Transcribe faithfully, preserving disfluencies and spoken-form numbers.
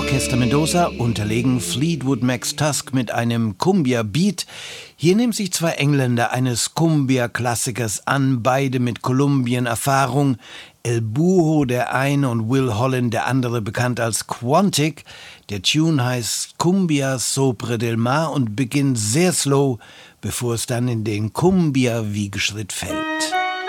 Orchester Mendoza, unterlegen Fleetwood Macs Tusk mit einem Cumbia-Beat. Hier nehmen sich zwei Engländer eines Cumbia-Klassikers an, beide mit Kolumbien-Erfahrung. El Buho der eine und Will Holland der andere, bekannt als Quantic. Der Tune heißt Cumbia Sobre del Mar und beginnt sehr slow, bevor es dann in den Cumbia-Wiegeschritt fällt.